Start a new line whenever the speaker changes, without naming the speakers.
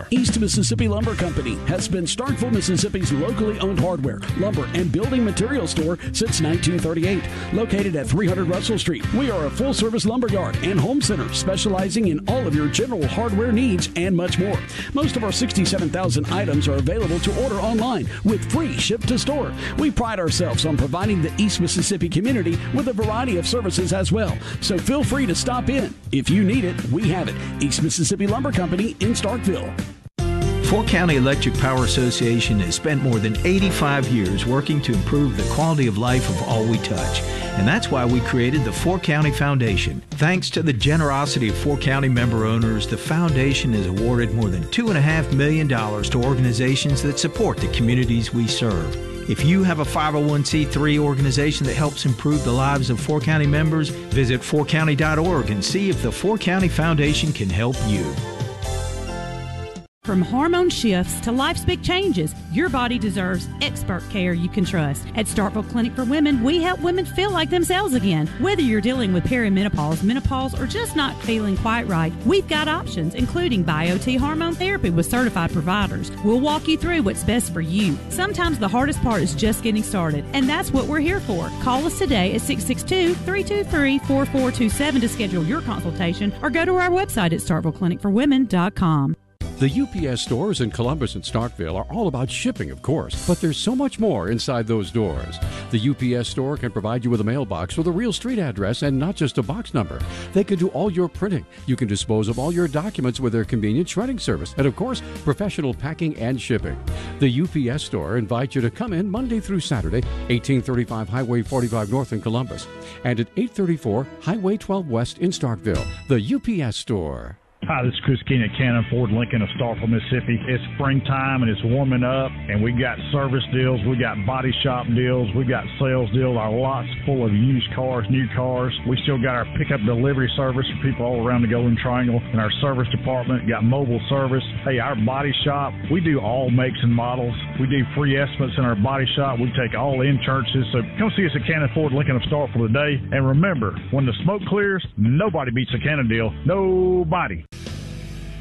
are.
East Mississippi Lumber Company has been Starkville, Mississippi's locally owned hardware, lumber, and building material store since 1938. Located at 300 Russell Street, we are a full-service lumber yard and home center specializing in all of your general hardware needs and much more. Most of our 67,000 items are available to order online with free ship to store. We pride ourselves on providing the East Mississippi community with a variety of services as well. So feel free to stop in. If you need it, we have it. East Mississippi Lumber Company in Starkville.
Fork County Electric Power Association has spent more than 85 years working to improve the quality of life of all we touch. And that's why we created the Fork County Foundation. Thanks to the generosity of Fork County member owners, the foundation has awarded more than $2.5 million to organizations that support the communities we serve. If you have a 501c3 organization that helps improve the lives of Fork County members, visit forkcounty.org and see if the Fork County Foundation can help you.
From hormone shifts to life's big changes, your body deserves expert care you can trust. At Starkville Clinic for Women, we help women feel like themselves again. Whether you're dealing with perimenopause, menopause, or just not feeling quite right, we've got options, including BioT hormone therapy with certified providers. We'll walk you through what's best for you. Sometimes the hardest part is just getting started, and that's what we're here for. Call us today at 662-323-4427 to schedule your consultation, or go to our website at starkvilleclinicforwomen.com.
The UPS stores in Columbus and Starkville are all about shipping, of course, but there's so much more inside those doors. The UPS store can provide you with a mailbox with a real street address and not just a box number. They can do all your printing. You can dispose of all your documents with their convenient shredding service and, of course, professional packing and shipping. The UPS store invites you to come in Monday through Saturday, 1835 Highway 45 North in Columbus, and at 834 Highway 12 West in Starkville. The UPS store.
Hi, this is Chris Keene at Cannon Ford Lincoln of Starkville, Mississippi. It's springtime and it's warming up, and we got service deals, we got body shop deals, we got sales deals. Our lot's full of used cars, new cars. We still got our pickup delivery service for people all around the Golden Triangle, and our service department got mobile service. Hey, our body shop, we do all makes and models. We do free estimates in our body shop. We take all insurances. So come see us at Cannon Ford Lincoln of Starkville today. And remember, when the smoke clears, nobody beats a Cannon deal. Nobody.